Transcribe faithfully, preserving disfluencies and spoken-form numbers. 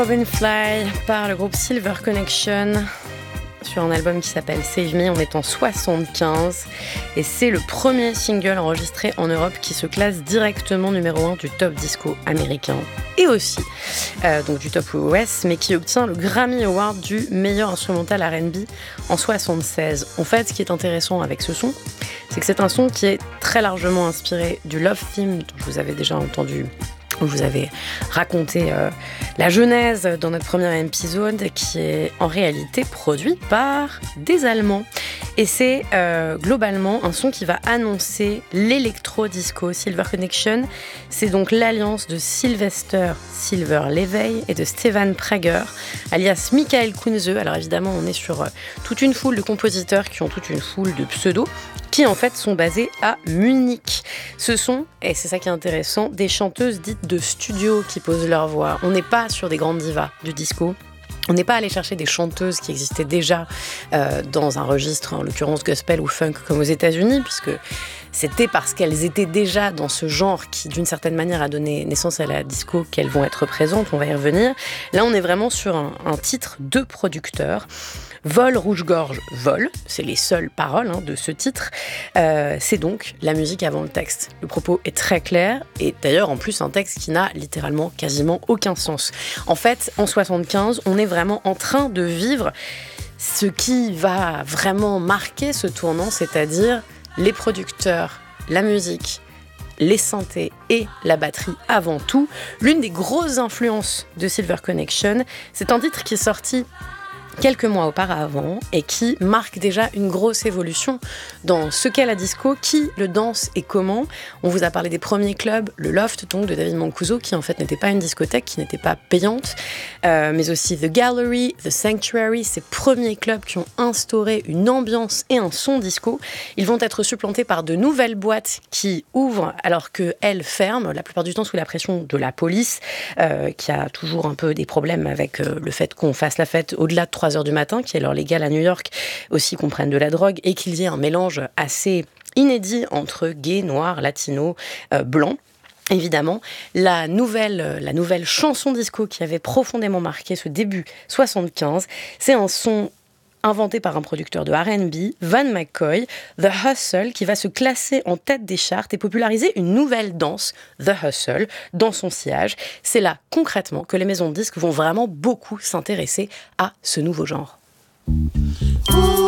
Robin Fly par le groupe Silver Connection sur un album qui s'appelle Save Me. On est en soixante-quinze et c'est le premier single enregistré en Europe qui se classe directement numéro un du top disco américain et aussi euh, donc du top U S, mais qui obtient le Grammy Award du meilleur instrumental R and B en soixante-seize. En fait, ce qui est intéressant avec ce son, c'est que c'est un son qui est très largement inspiré du Love Theme dont vous avez déjà entendu, où je vous avais raconté euh, la genèse dans notre premier épisode, qui est en réalité produit par des Allemands. Et c'est euh, globalement un son qui va annoncer l'électro-disco. Silver Connection, c'est donc l'alliance de Sylvester Silver-Levay et de Stefan Prager, alias Michael Kunze. Alors évidemment, on est sur euh, toute une foule de compositeurs qui ont toute une foule de pseudos, qui en fait sont basés à Munich. Ce sont, et c'est ça qui est intéressant, des chanteuses dites de studio qui posent leur voix. On n'est pas sur des grandes divas du disco. On n'est pas allé chercher des chanteuses qui existaient déjà euh, dans un registre, en l'occurrence gospel ou funk comme aux États-Unis, puisque c'était parce qu'elles étaient déjà dans ce genre qui, d'une certaine manière, a donné naissance à la disco qu'elles vont être présentes. On va y revenir. Là, on est vraiment sur un, un titre de producteur. Vol, rouge-gorge, vol, c'est les seules paroles hein, de ce titre. Euh, c'est donc la musique avant le texte. Le propos est très clair et d'ailleurs en plus un texte qui n'a littéralement quasiment aucun sens. En fait, en soixante-quinze, on est vraiment en train de vivre ce qui va vraiment marquer ce tournant, c'est-à-dire les producteurs, la musique, les synthés et la batterie avant tout. L'une des grosses influences de Silver Connection, c'est un titre qui est sorti quelques mois auparavant et qui marque déjà une grosse évolution dans ce qu'est la disco, qui le danse et comment. On vous a parlé des premiers clubs, le Loft donc de David Mancuso, qui en fait n'était pas une discothèque, qui n'était pas payante, euh, mais aussi The Gallery, The Sanctuary, ces premiers clubs qui ont instauré une ambiance et un son disco. Ils vont être supplantés par de nouvelles boîtes qui ouvrent alors qu'elles ferment, la plupart du temps sous la pression de la police, euh, qui a toujours un peu des problèmes avec euh, le fait qu'on fasse la fête au-delà de trois heures du matin, qui est l'heure légale à New York, aussi qu'on prenne de la drogue et qu'il y ait un mélange assez inédit entre gays, noirs, latinos, euh, blancs. Évidemment, la nouvelle, la nouvelle chanson disco qui avait profondément marqué ce début soixante-quinze, c'est un son inventé par un producteur de R and B, Van McCoy, The Hustle, qui va se classer en tête des charts et populariser une nouvelle danse, The Hustle, dans son sillage. C'est là, concrètement, que les maisons de disques vont vraiment beaucoup s'intéresser à ce nouveau genre. Ooh.